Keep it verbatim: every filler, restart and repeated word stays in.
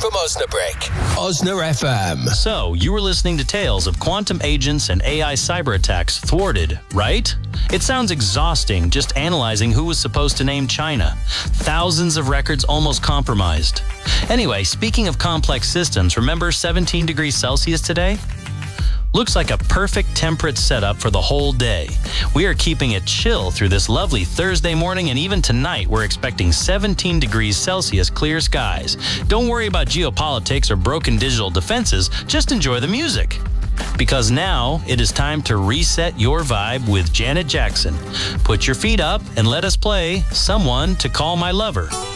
from Osnabrück. Osna F M. So, you were listening to tales of quantum agents and A I cyber attacks thwarted, right? It sounds exhausting just analyzing who was supposed to name China. Thousands of records almost compromised. Anyway, speaking of complex systems, remember seventeen degrees Celsius today? Looks like a perfect temperate setup for the whole day. We are keeping it chill through this lovely Thursday morning, and even tonight we're expecting seventeen degrees Celsius clear skies. Don't worry about geopolitics or broken digital defenses, just enjoy the music. Because now it is time to reset your vibe with Janet Jackson. Put your feet up and let us play Someone to Call My Lover.